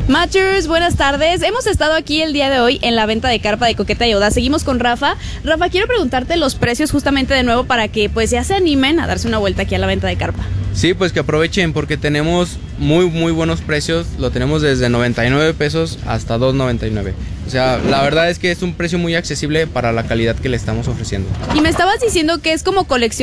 Matchers, buenas tardes. Hemos estado aquí el día de hoy en la venta de carpa de Coqueta y Audaz. Seguimos con Rafa. Rafa, quiero preguntarte los precios justamente de nuevo para que pues ya se animen a darse una vuelta aquí a la venta de carpa. Sí, pues que aprovechen porque tenemos muy buenos precios. Lo tenemos desde 99 pesos hasta 2.99. O sea, la verdad es que es un precio muy accesible para la calidad que le estamos ofreciendo. Y me estabas diciendo que es como colección